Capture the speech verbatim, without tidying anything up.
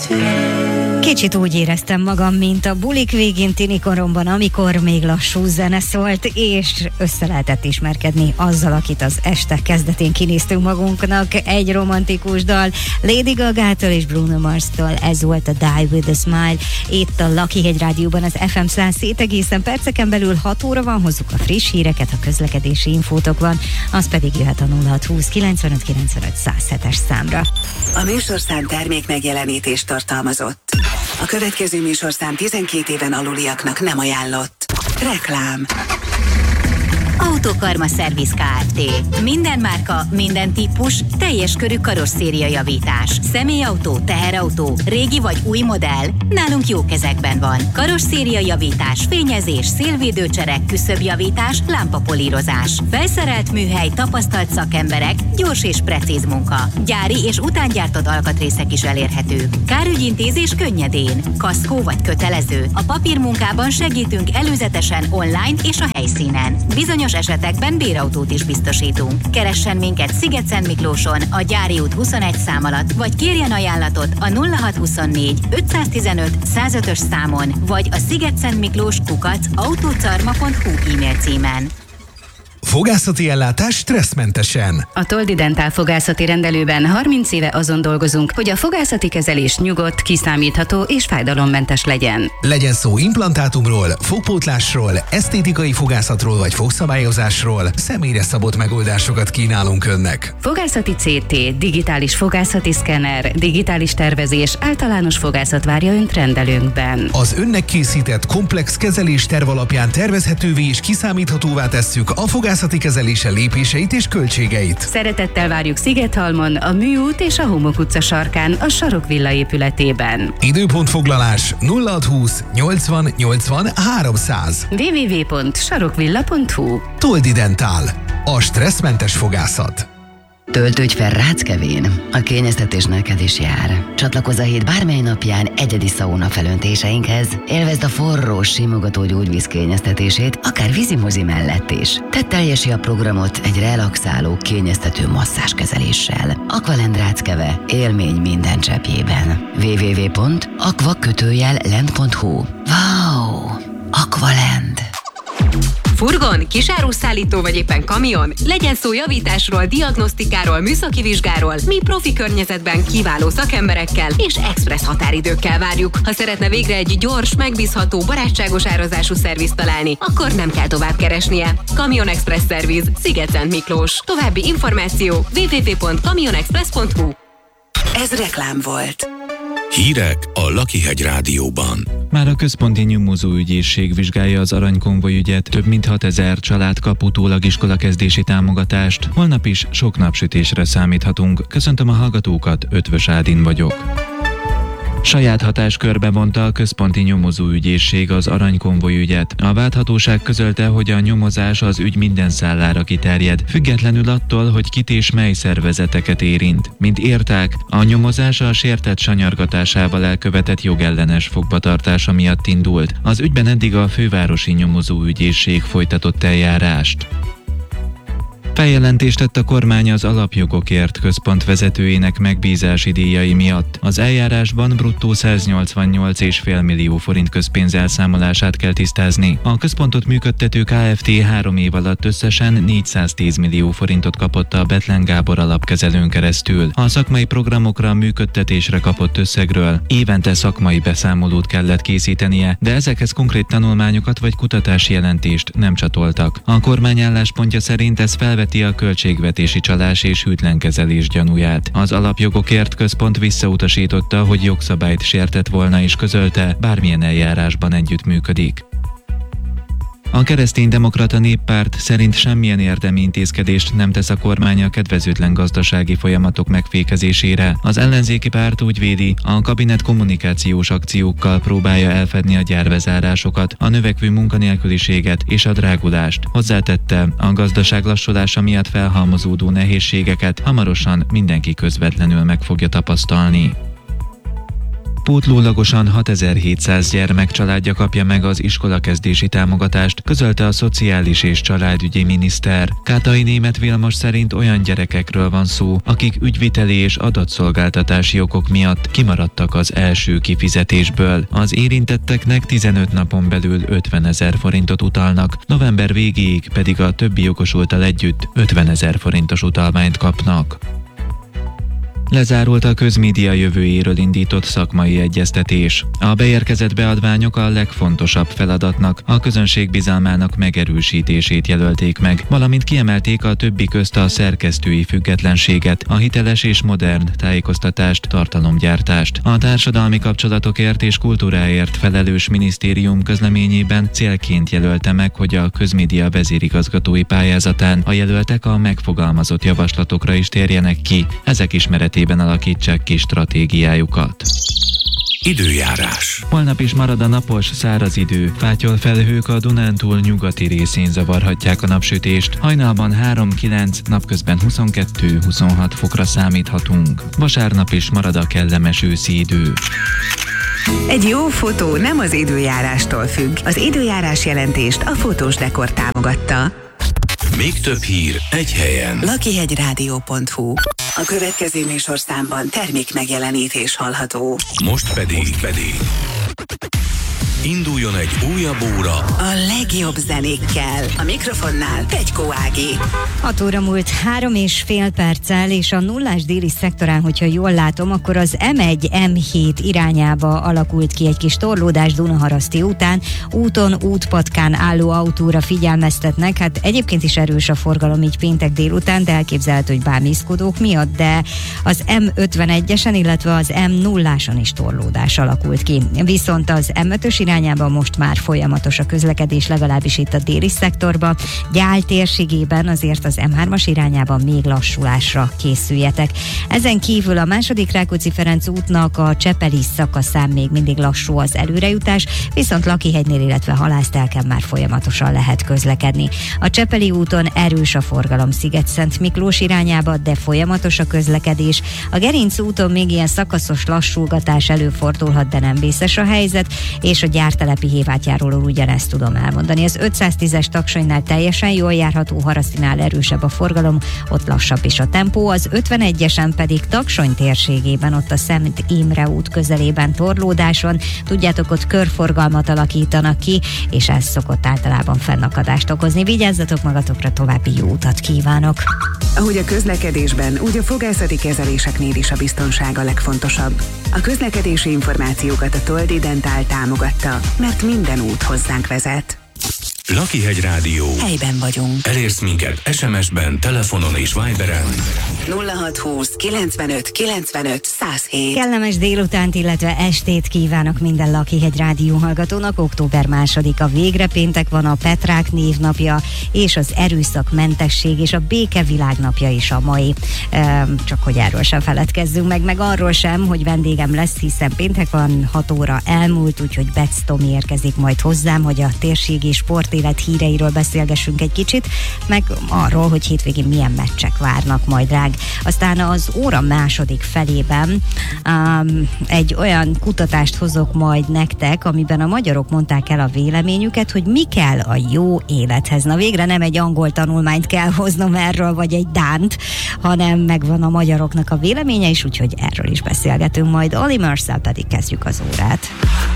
Kicsit úgy éreztem magam, mint a bulik végén tinikoromban, amikor még lassú zene szólt, és össze lehetett ismerkedni azzal, akit az este kezdetén kinéztünk magunknak. Egy romantikus dal Lady Gagától és Bruno Mars-tól, ez volt a Die With A Smile. Itt a Lucky Hegy Rádióban az ef em száz hét egészen perceken belül hat óra van, hozzuk a friss híreket, a közlekedési infótok van, az pedig jöhet a nulla hat húsz kilencvenöt kilencvenöt száz hetes számra. A műsorszám termék megjelenítést tartalmazott. A következő műsorszám tizenkét éven aluliaknak nem ajánlott. Reklám. Autokarma Service Kft. Minden márka, minden típus, teljes körű karosszériajavítás. Személyautó, teherautó, régi vagy új modell, nálunk jó kezekben van. Karosszériajavítás, fényezés, szélvédőcserek, küszöbjavítás, lámpapolírozás. Felszerelt műhely, tapasztalt szakemberek, gyors és precíz munka. Gyári és utángyártott alkatrészek is elérhetők. Kárügyintézés könnyedén. Kaszkó vagy kötelező. A papírmunkában segítünk előzetesen online és a helyszínen. Bizonyos esetekben bérautót is biztosítunk. Keressen minket Sziget-Szentmiklóson, a Gyári út huszonegy szám alatt, vagy kérjen ajánlatot a nulla hat huszonnégy ötszáztizenöt százötös számon, vagy a szigetszentmiklós kukac autócarma pont hu e-mail címen. Fogászati ellátás stresszmentesen. A Toldi Dentál fogászati rendelőben harminc éve azon dolgozunk, hogy a fogászati kezelés nyugodt, kiszámítható és fájdalommentes legyen. Legyen szó implantátumról, fogpótlásról, esztétikai fogászatról vagy fogszabályozásról, személyre szabott megoldásokat kínálunk önnek. Fogászati cé té, digitális fogászati szkenner, digitális tervezés, általános fogászat várja önt rendelőnkben. Az önnek készített komplex kezelés terv alapján tervezhetővé és kiszámíthatóvá tesszük a fogászati kezelése lépéseit és költségeit. Szeretettel várjuk Szigethalmon, a Műút és a Homok utca sarkán, a Sarokvilla épületében. Időpontfoglalás nulla hat húsz nyolcvan nyolcvan háromszáz. double-u double-u double-u pont sarokvilla pont hu. Toldi Dentál, a stresszmentes fogászat. Töltődj fel Ráckevén, a kényeztetés neked is jár. Csatlakozz a hét bármely napján egyedi szauna felöntéseinkhez, élvezd a forró, simogató gyógyvíz kényeztetését, akár vízimozi mellett is. Tedd teljesi a programot egy relaxáló, kényeztető masszázskezeléssel. Aqualand Ráckeve, élmény minden cseppjében. double-u double-u double-u pont aqua kötőjel land pont hu. Wow! Aqualand! Furgon, kisáruszállító vagy éppen kamion? Legyen szó javításról, diagnosztikáról, műszaki vizsgáról, mi profi környezetben kiváló szakemberekkel és expressz határidőkkel várjuk. Ha szeretne végre egy gyors, megbízható, barátságos árazású szervizt találni, akkor nem kell tovább keresnie. Kamion Express Service, Sziget-Szentmiklós. További információ double-u double-u double-u pont kamionexpress pont hu. Ez reklám volt. Hírek a Lucky Hegy Rádióban. Már a Központi Nyomozóügyészség vizsgálja az aranykonvoj ügyet, több mint hatezer család kap utólag iskolakezdési támogatást. Holnap is sok napsütésre számíthatunk. Köszöntöm a hallgatókat, Ötvös Ádin vagyok. Saját hatáskörbe vonta a Központi Nyomozóügyészség az aranykonvoj ügyet. A vádhatóság közölte, hogy a nyomozás az ügy minden szállára kiterjed, függetlenül attól, hogy kit és mely szervezeteket érint. Mint írták, a nyomozás a sértett sanyargatásával elkövetett jogellenes fogvatartása miatt indult. Az ügyben eddig a Fővárosi Nyomozóügyészség folytatott eljárást. Feljelentést tett a kormány az Alapjogokért Központ vezetőjének megbízási díjai miatt. Az eljárásban bruttó száznyolcvannyolc egész öt millió forint közpénz elszámolását kell tisztázni. A központot működtető Kft. három év alatt összesen négyszáztíz millió forintot kapott a Bethlen Gábor alapkezelőn keresztül. A szakmai programokra, működtetésre kapott összegről évente szakmai beszámolót kellett készítenie, de ezekhez konkrét tanulmányokat vagy kutatási jelentést nem csatoltak. A kormány álláspontja szerint ez felvet a költségvetési csalás és hűtlenkezelés gyanúját. Az Alapjogokért Központ visszautasította, hogy jogszabályt sértett volna, és közölte, bármilyen eljárásban együttműködik. A Kereszténydemokrata Néppárt szerint semmilyen érdemi intézkedést nem tesz a kormány a kedvezőtlen gazdasági folyamatok megfékezésére. Az ellenzéki párt úgy védi, a kabinet kommunikációs akciókkal próbálja elfedni a gyárbezárásokat, a növekvő munkanélküliséget és a drágulást. Hozzátette, a gazdaság lassulása miatt felhalmozódó nehézségeket hamarosan mindenki közvetlenül meg fogja tapasztalni. Pótlólagosan hatezer-hétszáz gyermek családja kapja meg az iskolakezdési támogatást, közölte a Szociális és Családügyi miniszter. Kátai Németh Vilmos szerint olyan gyerekekről van szó, akik ügyviteli és adatszolgáltatási okok miatt kimaradtak az első kifizetésből. Az érintetteknek tizenöt napon belül ötvenezer forintot utalnak, november végéig pedig a többi jogosulttal együtt ötvenezer forintos utalványt kapnak. Lezárult a közmédia jövőjéről indított szakmai egyeztetés. A beérkezett beadványok a legfontosabb feladatnak, a közönség bizalmának megerősítését jelölték meg, valamint kiemelték a többi közt a szerkesztői függetlenséget, a hiteles és modern tájékoztatást, tartalomgyártást. A társadalmi kapcsolatokért és kultúráért felelős minisztérium közleményében célként jelölte meg, hogy a közmédia vezérigazgatói pályázatán a jelöltek a megfogalmazott javaslatokra is térjenek ki, ezek ismeretében alakítsák ki stratégiájukat. Időjárás. Holnap is marad a napos, száraz idő. Fátyol felhők a Dunántúl nyugati részén zavarhatják a napsütést. Hajnalban három-kilenc, napközben huszonkettő-huszonhat fokra számíthatunk. Vasárnap is marad a kellemes őszi idő. Egy jó fotó nem az időjárástól függ. Az időjárás jelentést a Fotós Dekor támogatta. Még több hír egy helyen. lakihegyrádió pont hu. A következő műsorszámban termék megjelenítés hallható. Most pedig, Most pedig induljon egy újabb óra a legjobb zenékkel. A mikrofonnál Pegykó Ági. hat óra múlt három és fél perccel, és a nullás déli szektorán, hogyha jól látom, akkor az em egy em hét irányába alakult ki egy kis torlódás Dunaharaszti után. Úton, útpatkán álló autóra figyelmeztetnek. Hát egyébként is erős a forgalom így péntek délután, de elképzelhető, hogy bámészkodók miatt, de az em ötvenegyesen, illetve az em nulláson is torlódás alakult ki. Viszont az em ötös irányában most már folyamatos a közlekedés, legalábbis itt a déli szektorban. Gyál térségében azért az em hármas irányában még lassulásra készüljetek. Ezen kívül a második Rákóczi-Ferenc útnak a Csepeli szakaszán még mindig lassú az előrejutás, viszont Lakihegynél, illetve Halásztelken már folyamatosan lehet közlekedni. A Csepeli úton erős a forgalom Sziget-Szent Miklós irányába, de folyamatos a közlekedés. A Gerinc úton még ilyen szakaszos lassulgatás előfordulhat, de nem vészes a helyzet, és a Gyártelepi Hévátjáróról ugyanezt tudom elmondani. Az ötszáztízes Taksonynál teljesen jól járható, Harasztinál erősebb a forgalom, ott lassabb is a tempó, az ötvenegyesen pedig Taksony térségében, ott a Szent Imre út közelében torlódáson, tudjátok, ott körforgalmat alakítanak ki, és ez szokott általában fennakadást okozni. Vigyázzatok magatokra, további jó utat kívánok! Ahogy a közlekedésben, úgy a fogászati kezeléseknél is a biztonság a legfontosabb. A közlekedési információkat a Toldi Dentál támogatta, mert minden út hozzánk vezet. Lakihegy Rádió. Helyben vagyunk. Elérsz minket es em es-ben, telefonon és Viberen. nulla hat húsz kilencvenöt kilencvenöt száz hét. Kellemes délutánt, illetve estét kívánok minden Lakihegy Rádió hallgatónak. Október másodika végre, péntek van, a Petrák névnapja, és az erőszakmentesség és a béke világnapja is a mai. Ehm, csak hogy erről sem feledkezzünk meg, meg arról sem, hogy vendégem lesz, hiszen péntek van, hat óra elmúlt, úgyhogy Betz Tomi érkezik majd hozzám, hogy a térségi sportélet híreiről beszélgessünk egy kicsit, meg arról, hogy hétvégén milyen meccsek várnak majd ránk. Aztán az óra második felében um, egy olyan kutatást hozok majd nektek, amiben a magyarok mondták el a véleményüket, hogy mi kell a jó élethez. Na végre nem egy angol tanulmányt kell hoznom erről, vagy egy dánt, hanem megvan a magyaroknak a véleménye is, úgyhogy erről is beszélgetünk majd. Ali Mercer, pedig kezdjük az órát.